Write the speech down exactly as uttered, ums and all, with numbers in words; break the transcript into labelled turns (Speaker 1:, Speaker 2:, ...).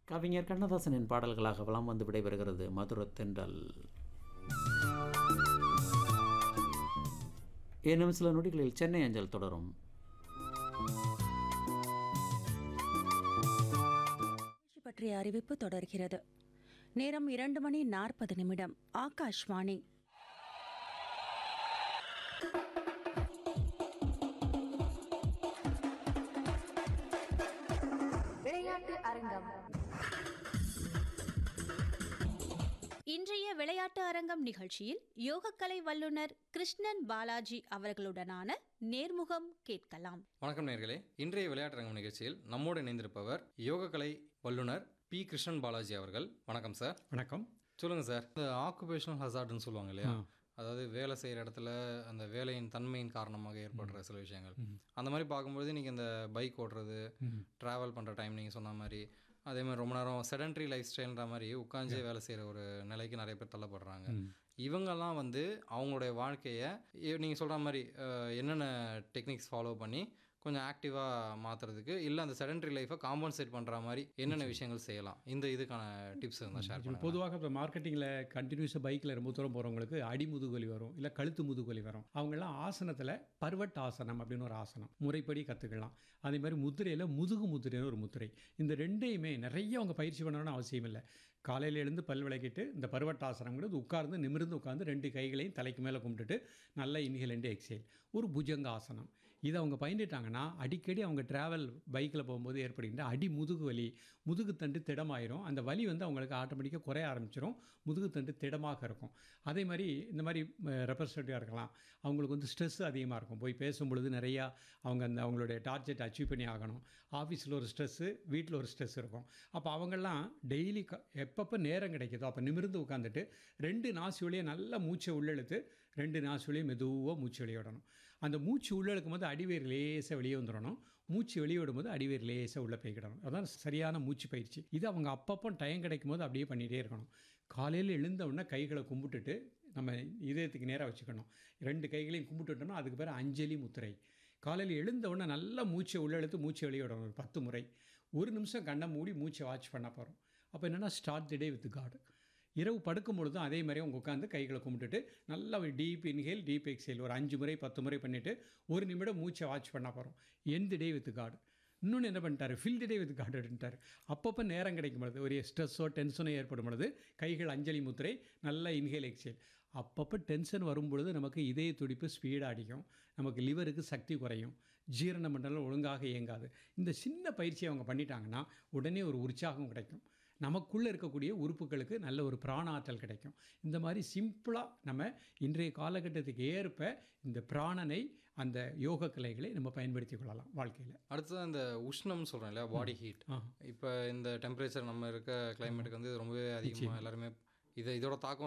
Speaker 1: கவிஞர் கண்ணதாசனின் பாடல்களாக வலம் வந்து விடைபெறுகிறது மதுர தென்றல். இன்னும் சில நொடிகளில் சென்னை அஞ்சல் தொடரும்.
Speaker 2: பற்றிய அறிவிப்பு தொடர்கிறது. நேரம் இரண்டு மணி நாற்பது நிமிடம். ஆகாஷ்வாணி.
Speaker 3: விளையாட்டு அரங்கம்.
Speaker 4: இன்றைய விளையாட்டு அரங்கம் நிகழ்ச்சியில் யோகக்கலை வல்லுநர் கிருஷ்ணன் பாலாஜி அவர்களுடனான நேர்முகம் கேட்கலாம்.
Speaker 5: வணக்கம் நேர்களே. இன்றைய விளையாட்டு அரங்கம் நிகழ்ச்சியில் நம்மோடு இணைந்திருப்பவர் யோகக்கலை வல்லுநர் பி கிருஷ்ணன் பாலாஜி அவர்கள். வணக்கம் சார்.
Speaker 6: வணக்கம்.
Speaker 5: சொல்லுங்கள் சார், இந்த ஆக்குபேஷனல் ஹசார்டுன்னு சொல்லுவாங்க இல்லையா, அதாவது வேலை செய்கிற இடத்துல அந்த வேலையின் தன்மையின் காரணமாக ஏற்படுற சில விஷயங்கள், அந்த மாதிரி பார்க்கும்போது நீங்கள் இந்த பைக் ஓட்டுறது, ட்ராவல் பண்ணுற டைம் நீங்கள் சொன்ன மாதிரி, அதே மாதிரி ரொம்ப நேரம் செடன்ட்ரி லைஃப் ஸ்டைல்ன்ற மாதிரி உட்காந்தே வேலை செய்கிற ஒரு நிலைக்கு நிறைய பேர் தள்ளப்படுறாங்க. இவங்கெல்லாம் வந்து அவங்களுடைய வாழ்க்கையை நீங்கள் சொல்கிற மாதிரி என்னென்ன டெக்னிக்ஸ் ஃபாலோ பண்ணி கொஞ்சம் ஆக்டிவாக மாற்றுறதுக்கு, இல்லை அந்த செடன்ட்ரி லைஃப்பை காம்பன்சேட் பண்ணுற மாதிரி என்னென்ன விஷயங்கள் செய்யலாம், இந்த இதுக்கான டிப்ஸ் இருந்தால் ஷேர் பண்ணுங்கள்.
Speaker 6: பொதுவாக இப்போ மார்க்கெட்டிங்கில் கண்டினியூஸாக பைக்கில் ரொம்ப தூரம் போகிறவங்களுக்கு அடி முதுகுவலி வரும், இல்லை கழுத்து முதுகுவலி வரும். அவங்கெல்லாம் ஆசனத்தில் பர்வட் ஆசனம் அப்படின்னு ஒரு ஆசனம் முறைப்படி கற்றுக்கலாம். அதே மாதிரி முத்திரையில் முதுகு முத்திரைன்னு ஒரு முத்திரை. இந்த ரெண்டையுமே நிறைய அவங்க பயிற்சி பண்ணணும்னு அவசியம் இல்லை. காலையில் எழுந்து பல் விளக்கிட்டு இந்த பர்வட்டாசனங்கிறது உட்கார்ந்து நிமிர்ந்து உட்காந்து ரெண்டு கைகளையும் தலைக்கு மேலே கும்பிட்டுட்டு நல்லா இன்ஹேல் அண்ட் எக்ஸேல். ஒரு புஜங்க ஆசனம். இதை அவங்க பயின்றுட்டாங்கன்னா அடிக்கடி அவங்க ட்ராவல் பைக்கில் போகும்போது ஏற்படுகின்ற அடி முதுகு வலி, முதுகுத்தண்டு திடமாயிரும். அந்த வலி வந்து அவங்களுக்கு ஆட்டோமேட்டிக்காக குறைய ஆரம்பிச்சிடும். முதுகுத்தண்டு திடமாக இருக்கும். அதே மாதிரி இந்த மாதிரி ரெப்ரஸன்டேட்டிவாக இருக்கலாம். அவங்களுக்கு வந்து ஸ்ட்ரெஸ் அதிகமாக இருக்கும். போய் பேசும்பொழுது நிறையா அவங்க அந்த அவங்களுடைய டார்கெட் அச்சீவ் பண்ணி ஆகணும். ஆஃபீஸில் ஒரு ஸ்ட்ரெஸ்ஸு, வீட்டில் ஒரு ஸ்ட்ரெஸ் இருக்கும். அப்போ அவங்கெல்லாம் டெய்லி க எப்பப்போ நேரம் கிடைக்குதோ அப்போ நிமிர்ந்து உட்காந்துட்டு ரெண்டு நாசி வழியை நல்லா மூச்சை உள்ளெழுத்து ரெண்டு நாசி வழியை மெதுவாக மூச்சு வெளியே விடணும். அந்த மூச்சு உள்ளெழுக்கும் போது அடிவேர் லேசாக வெளியே வந்துடணும். மூச்சு வெளியே விடும்போது அடிவேர் லேசாக உள்ளே போய்க்கிடணும். அதான் சரியான மூச்சு பயிற்சி. இது அவங்க அப்பப்போ டைம் கிடைக்கும் போது அப்படியே பண்ணிகிட்டே இருக்கணும். காலையில் எழுந்தவுடனே கைகளை கும்பிட்டுட்டு நம்ம இதயத்துக்கு நேராக வச்சுக்கணும். ரெண்டு கைகளையும் கும்பிட்டுட்டோம்னா அதுக்கு பேர் அஞ்சலி முத்திரை. காலையில் எழுந்தவுடனே நல்லா மூச்சை உள்ளெழுத்து மூச்சை வெளியே விடணும். ஒரு பத்து முறை. ஒரு நிமிஷம் கண்ணை மூடி மூச்சை வாட்ச் பண்ண போகிறோம். அப்போ என்னென்னா start the day with God. இரவு படுக்கும் பொழுதும் அதே மாதிரி அவங்க உட்காந்து கைகளை கும்பிட்டுட்டு நல்லா டீப் இன்ஹேல் டீப் எக்ஸேல் ஒரு அஞ்சு முறை பத்து முறை பண்ணிவிட்டு ஒரு நிமிடம் மூச்சை வாட்ச் பண்ண போகிறோம். End day with God. இன்னொன்று என்ன பண்ணிட்டார், fill the day with God அப்படின்ட்டார். அப்பப்போ நேரம் கிடைக்கும் பொழுது ஒரு ஸ்ட்ரெஸ்ஸோ டென்ஷனோ ஏற்படும் பொழுது கைகள் அஞ்சலி முத்திரை, நல்லா இன்ஹேல் எக்ஸேல். அப்பப்போ டென்ஷன் வரும்பொழுது நமக்கு இதய துடிப்பு ஸ்பீடாக அடிக்கும், நமக்கு லிவருக்கு சக்தி குறையும், ஜீரண மண்டலம் ஒழுங்காக இயங்காது. இந்த சின்ன பயிற்சியை அவங்க பண்ணிட்டாங்கன்னா உடனே ஒரு உற்சாகம் கிடைக்கும். நமக்குள்ளே இருக்கக்கூடிய உறுப்புகளுக்கு நல்ல ஒரு பிராண ஆற்றல் கிடைக்கும். இந்த மாதிரி சிம்பிளாக நம்ம இன்றைய காலகட்டத்துக்கு ஏற்ப இந்த பிராணனை, அந்த யோக கலைகளை நம்ம பயன்படுத்தி கொள்ளலாம் வாழ்க்கையில்.
Speaker 5: அடுத்தது இந்த உஷ்ணம்னு சொல்கிறோம் இல்லையா, பாடி ஹீட். இப்போ இந்த டெம்பரேச்சர் நம்ம இருக்க கிளைமேட்டுக்கு வந்து ரொம்பவே அதிகமாக எல்லாருமே இதை இதோட தாக்கம்